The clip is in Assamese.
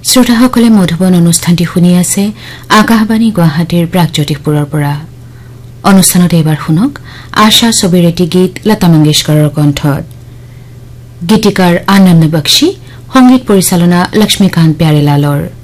শ্ৰোতাসকলে মধুবন অনুষ্ঠানটি শুনি আছে আকাশবাণী গুৱাহাটীৰ প্ৰাগজ্যোতিষপুৰৰ পৰা। অনুষ্ঠানত এবাৰ শুনক আশা ছবিৰ এটি গীত লতা মংগেশকৰৰ কণ্ঠত। গীতিকাৰ আনন্দ বক্সী, সংগীত পৰিচালনা লক্ষ্মীকান্ত প্যাৰেলালৰ।